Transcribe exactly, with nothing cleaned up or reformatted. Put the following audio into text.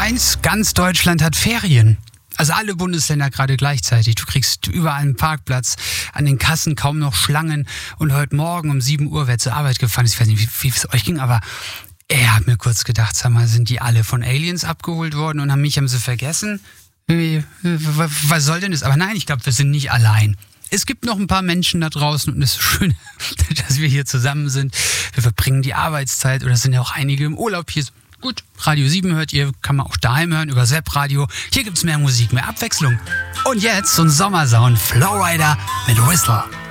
eins, ganz Deutschland hat Ferien. Also alle Bundesländer gerade gleichzeitig. Du kriegst überall einen Parkplatz, an den Kassen kaum noch Schlangen. Und heute Morgen um sieben Uhr, wer zur Arbeit gefahren ist, ich weiß nicht, wie, wie es euch ging, aber er hat mir kurz gedacht, sag mal, sind die alle von Aliens abgeholt worden und haben mich haben sie vergessen? Wie, was soll denn das? Aber nein, ich glaube, wir sind nicht allein. Es gibt noch ein paar Menschen da draußen und es ist schön, dass wir hier zusammen sind. Wir verbringen die Arbeitszeit oder es sind ja auch einige im Urlaub hier. Gut, Radio sieben hört ihr, kann man auch daheim hören über Zap-Radio. Hier gibt's mehr Musik, mehr Abwechslung. Und jetzt so ein Sommersound, Flowrider mit Whistle.